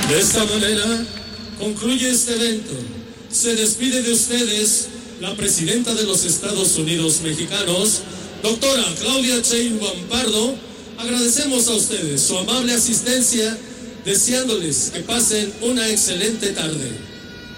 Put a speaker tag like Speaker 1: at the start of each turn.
Speaker 1: De esta manera concluye este evento. Se despide de ustedes la presidenta de los Estados Unidos mexicanos, doctora Claudia Sheinbaum Pardo. Agradecemos a ustedes su amable asistencia, deseándoles que pasen una excelente tarde.